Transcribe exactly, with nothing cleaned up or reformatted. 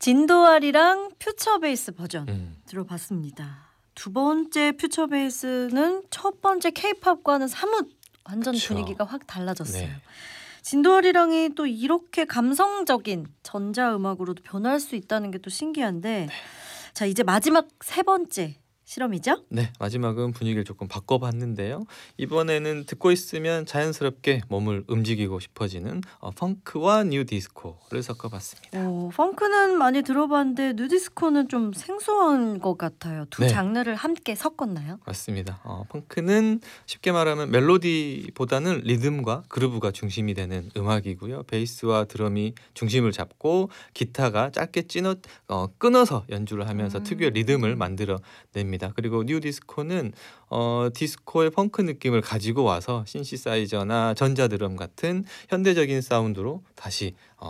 진도알이랑 퓨처베이스 버전 음. 들어봤습니다. 두 번째 퓨처베이스는 첫 번째 케이팝과는 사뭇 완전 그쵸. 분위기가 확 달라졌어요. 네. 진도아리랑이 또 이렇게 감성적인 전자음악으로도 변할 수 있다는 게 또 신기한데 네. 자 이제 마지막 세 번째 실험이죠? 네, 마지막은 분위기를 조금 바꿔봤는데요. 이번에는 듣고 있으면 자연스럽게 몸을 움직이고 싶어지는 어, 펑크와 뉴 디스코를 섞어봤습니다. 어, 펑크는 많이 들어봤는데 뉴디스코는 좀 생소한 것 같아요. 두 네. 장르를 함께 섞었나요? 맞습니다. 어, 펑크는 쉽게 말하면 멜로디보다는 리듬과 그루브가 중심이 되는 음악이고요. 베이스와 드럼이 중심을 잡고 기타가 짧게 찌너, 어, 끊어서 연주를 하면서 음. 특유의 리듬을 만들어냅니다. 그리고 뉴 디스코는 어, 디스코의 펑크 느낌을 가지고 와서 신시사이저나 전자드럼 같은 현대적인 사운드로 다시 어,